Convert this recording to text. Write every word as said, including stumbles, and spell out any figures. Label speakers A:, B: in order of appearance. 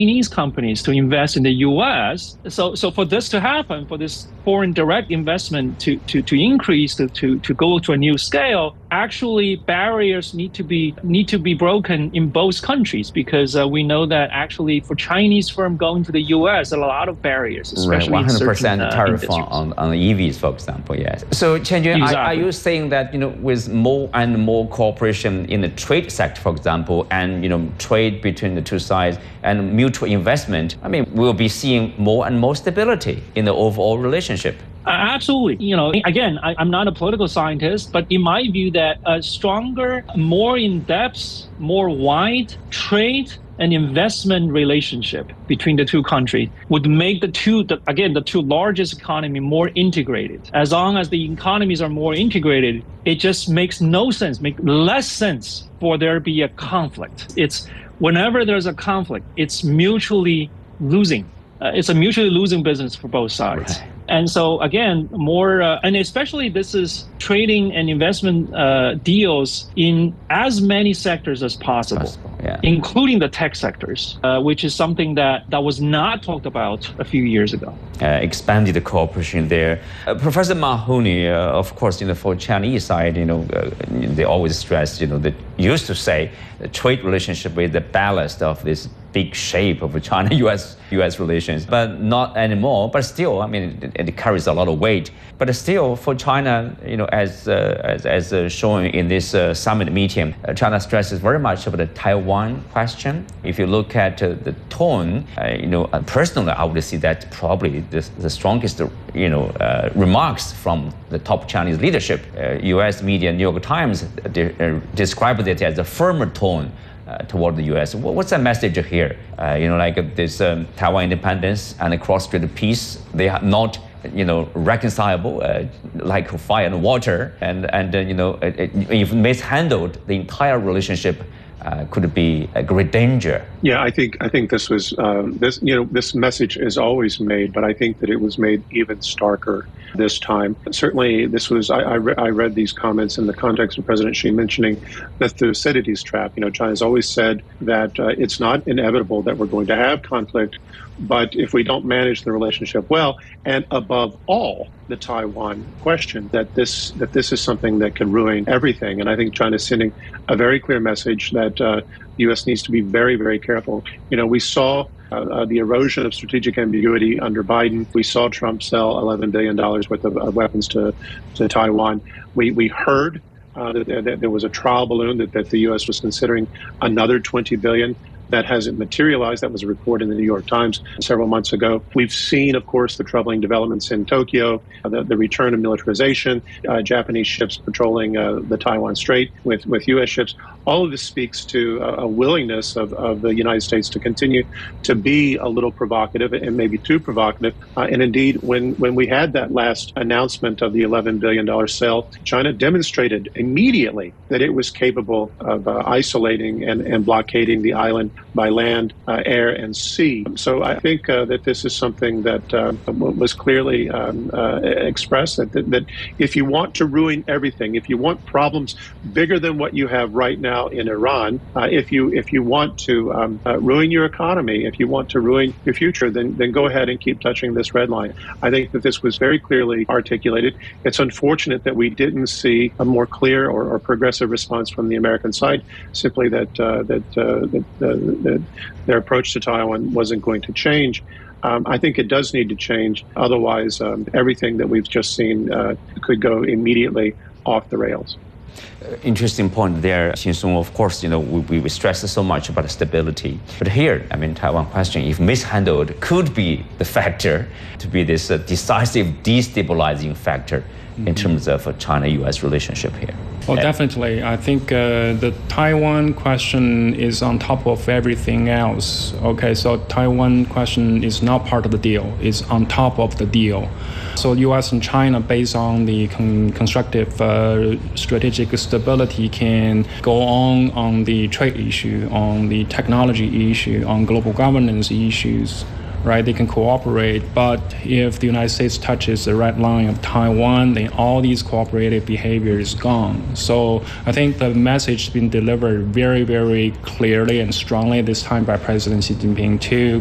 A: Chinese companies to invest in the U S. So, so for this to happen, for this foreign direct investment to, to, to increase, to, to, to go to a new scale, actually barriers need to be need to be broken in both countries, because uh, we know that actually for Chinese firm going to the U S, a lot of barriers, especially
B: right, one hundred percent
A: in certain,
B: tariff
A: uh,
B: on, on E Vs, for example, yes. So Chen Jun,
A: exactly.
B: are, are you saying that, you know, with more and more cooperation in the trade sector, for example, and, you know, trade between the two sides and mutual investment, I mean, we'll be seeing more and more stability in the overall relationship?
A: Uh, absolutely. You know, again, I, I'm not a political scientist, but in my view that a stronger, more in-depth, more wide trade and investment relationship between the two countries would make the two, the, again, the two largest economy more integrated. As long as the economies are more integrated, it just makes no sense, make less sense for there to be a conflict. It's whenever there's a conflict, it's mutually losing. Uh, it's a mutually losing business for both sides. Right. And so again, more, uh, and especially this is trading and investment uh, deals in as many sectors as possible, possible yeah. including the tech sectors, uh, which is something that, that was not talked about a few years ago.
B: Uh, expanded the cooperation there. Uh, Professor Mahoney, uh, of course, you know, for Chinese side, you know, uh, they always stress, you know, they used to say the trade relationship with the ballast of this big shape of China-U S U S relations, but not anymore. But still, I mean, it, it carries a lot of weight. But still, for China, you know, as uh, as, as uh, shown in this uh, summit meeting, uh, China stresses very much about the Taiwan question. If you look at uh, the tone, uh, you know, uh, personally, I would see that probably the, the strongest, you know, uh, remarks from the top Chinese leadership. Uh, U S media, New York Times, de- uh, described it as a firmer tone Uh, toward the U S. What's the message here? Uh, you know, like uh, this um, Taiwan independence and the cross-strait peace, they are not, you know, reconcilable, uh, like fire and water. And, and uh, you know, it, it, if mishandled, the entire relationship uh, could be a great danger.
C: Yeah, I think I think this was um, this. You know, this message is always made, but I think that it was made even starker this time. Certainly, this was. I, I, re- I read these comments in the context of President Xi mentioning the Thucydides trap. You know, China's always said that uh, it's not inevitable that we're going to have conflict, but if we don't manage the relationship well, and above all, the Taiwan question, that this that this is something that can ruin everything. And I think China's sending a very clear message that uh, the U S needs to be very, very careful. You know, we saw uh, uh, the erosion of strategic ambiguity under Biden. We saw Trump sell eleven billion dollars worth of, of weapons to, to Taiwan. We we heard uh, that, that there was a trial balloon that, that the U S was considering another twenty billion dollars. That hasn't materialized. That was a report in the New York Times several months ago. We've seen, of course, the troubling developments in Tokyo, uh, the, the return of militarization, uh, Japanese ships patrolling uh, the Taiwan Strait with, with U S ships. All of this speaks to a, a willingness of, of the United States to continue to be a little provocative and maybe too provocative. Uh, and indeed, when, when we had that last announcement of the eleven billion dollars sale, China demonstrated immediately that it was capable of uh, isolating and, and blockading the island by land, uh, air, and sea. So I think uh, that this is something that uh, was clearly um, uh, expressed, that, that, that if you want to ruin everything, if you want problems bigger than what you have right now in Iran, uh, if you if you want to um, uh, ruin your economy, if you want to ruin your future, then, then go ahead and keep touching this red line. I think that this was very clearly articulated. It's unfortunate that we didn't see a more clear or, or progressive response from the American side, simply that, uh, that, uh, that uh, that their approach to Taiwan wasn't going to change. Um, I think it does need to change. Otherwise, um, everything that we've just seen uh, could go immediately off the rails.
B: Uh, interesting point there, Xin-Song. Of course, you know, we, we stress so much about stability. But here, I mean, Taiwan question, if mishandled, could be the factor to be this uh, decisive destabilizing factor mm-hmm. in terms of uh, China-U S relationship here.
D: Well,
B: uh,
D: definitely. I think uh, the Taiwan question is on top of everything else. Okay, so Taiwan question is not part of the deal. It's on top of the deal. So U S and China, based on the con- constructive uh, strategic stability, can go on on the trade issue, on the technology issue, on global governance issues right? They can cooperate, but if the United States touches the red line of Taiwan, then all these cooperative behavior is gone. So I think the message has been delivered very, very clearly and strongly this time by President Xi Jinping too.